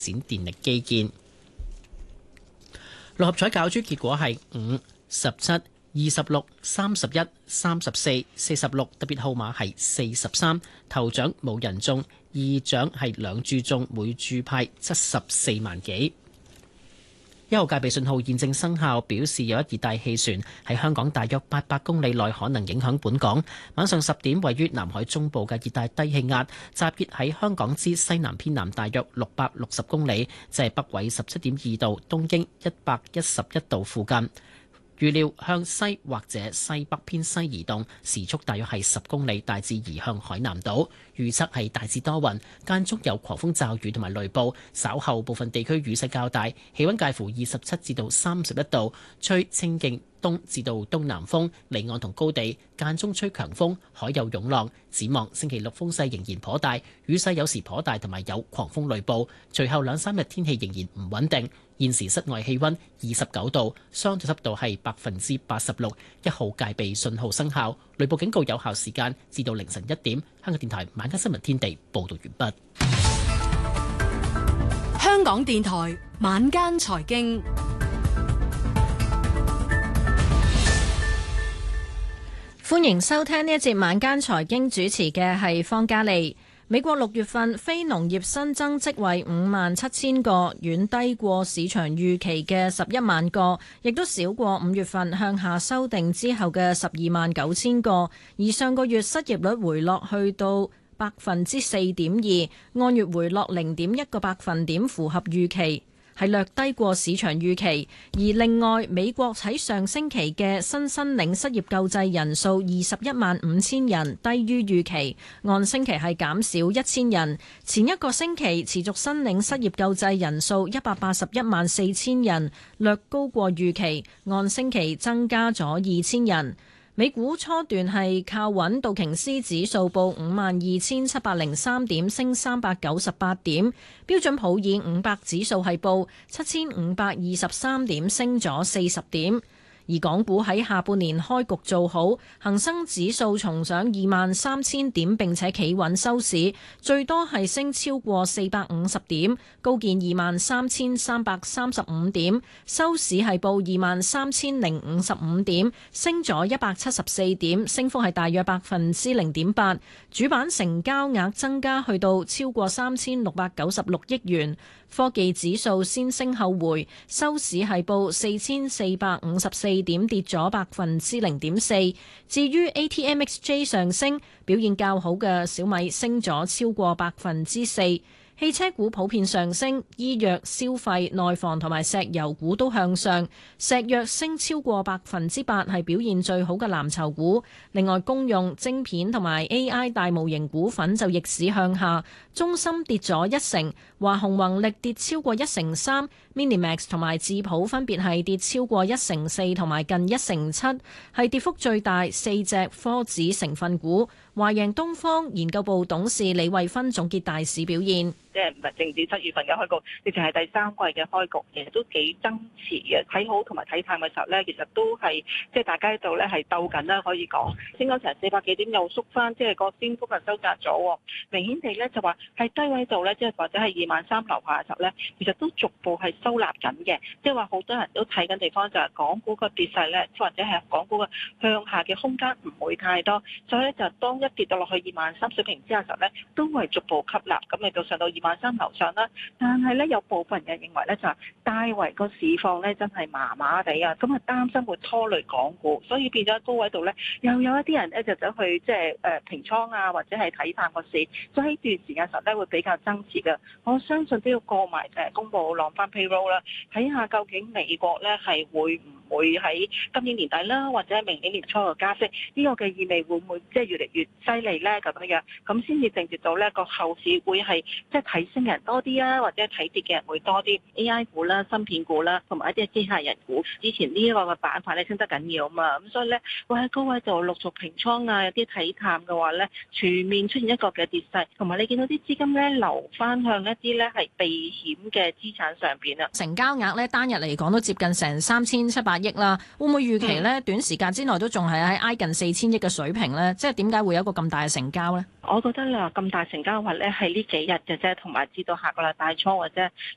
展電力基建。六合彩攪珠結果係5、17、26、31、34、46，特別號碼係43。頭獎冇人中，二獎係兩注中，每注派74萬幾。一號戒備信號現正生效，表示有一熱帶氣旋喺香港大約800公里內可能影響本港。晚上10點，位於南海中部嘅熱帶低氣壓集結喺香港之西南偏南大約660公里，即係北緯17.2度、東經111度附近。預料向西或者西北偏西移動，時速大約係10公里，大致移向海南島。預測係大致多雲，間中有狂風驟雨同埋雷暴，稍後部分地區雨勢較大，氣溫介乎27至到31度，吹清勁東至到東南風，離岸同高地間中吹強風，海有湧浪。展望星期六風勢仍然頗大，雨勢有時頗大，同埋有狂風雷暴。隨後2-3日天氣仍然唔穩定。現時室外氣溫29度，相對濕度係86%，一號戒備信號生效，雷暴警告有效時間至到凌晨1點。香港電台晚間新聞天地報道完畢。 香港電台晚間財經， 歡迎收聽呢一節晚間財經，主持嘅係方嘉利。美國6月份非農業新增職位57,000個，遠低過市場預期嘅11萬個，亦都少過5月份向下修訂之後嘅129,000個。而上個月失業率回落去到4.2%，按月回落0.1個百分點，符合預期，係略低過市場預期。而另外，美國喺上星期嘅新申領失業救濟人數215000人，低於預期，按星期係減少1000人。前一個星期持續申領失業救濟人數1814000人，略高過預期，按星期增加咗2000人。美股初段係靠穩，道瓊斯指數報52,703點，升398點；標準普爾500指數係報7,523點，升咗40點。而港股喺下半年開局做好，恒生指數重上23,000點，並且企穩收市，最多係升超過450點，高見23,335點，收市係報23,055點，升咗174點，升幅係大約0.8%。主板成交額增加去到超過3,696億元。科技指數先升後回，收市係報4,454點，跌咗0.4%。至於 ATMXJ 上升，表現較好嘅小米升咗超過4%。汽車股普遍上升，醫藥、消費、內房同埋石油股都向上。石藥升超過8%，係表現最好嘅藍籌股。另外，公用、晶片同埋 AI 大模型股份就逆市向下。中芯跌咗1成，華虹宏力跌超過1.3%，Minimax 同埋智普分別係跌超過1.4%同埋近1.7%，係跌幅最大4隻科指成分股。華贏東方研究部董事李慧芬總結大市表現。 即係唔係淨止7月份嘅開局，亦就係第三季嘅開局，其實都幾爭持嘅。睇好同埋睇淡嘅時候咧，其實都係即係大家喺度咧係鬥緊啦，可以講升咗成400幾點，又縮翻，即係個升幅係收窄咗。明顯地咧就話喺低位度咧，即係或者係23,000樓下嘅時候咧，其實都逐步係收納緊嘅。即係話好多人都睇緊地方就係港股個跌勢咧，或者係港股嘅向下嘅空間唔會太多，所以咧就當一跌到落去23,000水平之下嘅時候咧，都會逐步吸納，咁嚟到上到23,000樓上啦。但係咧有部分人認為咧就係大圍個市況咧真係麻麻地啊，咁啊擔心會拖累港股，所以變咗高位度咧又有一啲人咧就走去即係平倉啊，或者係睇淡個市，所以喺段時間時候咧會比較爭持嘅。我相信都要過埋公佈浪翻 payroll 啦，睇下究竟美國咧係會唔會喺今年年底啦，或者明年年初嘅加息呢個嘅意味會唔會即係越嚟越犀利咧咁樣，咁先至定住到咧個後市會係即係睇升嘅人多啲啊，或者睇跌嘅人會多啲。AI 股啦、芯片股啦，同埋一啲機械人股，之前呢一個嘅板塊咧升得緊要啊嘛，咁所以咧會喺高位就陸續平倉啊，有啲睇淡嘅話咧，全面出現一個嘅跌勢，同埋你見到啲資金咧流翻向一啲咧係避險嘅資產上邊啊。 成交額咧單日嚟講都接近成3700億啦，會唔會預期咧短時間之內都仲係喺挨近4000億嘅水平咧？即係點解會有一個咁大嘅成交咧？ 我覺得你話咁大成交嘅話咧，係呢幾日嘅啫，同埋至到下個禮拜初或者